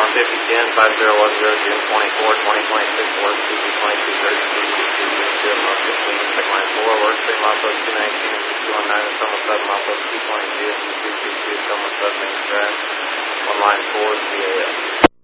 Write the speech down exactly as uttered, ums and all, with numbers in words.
fifty ten, five zero one zero, June twenty-four, twenty twenty-six, work T V twenty-two thirty, T V two zero, month fifteen, check line four, work three, milepost two nineteen, and two one nine, and Summer seven, milepost two twenty-two, and two two two, Summer seven, main track, one line four, C A L.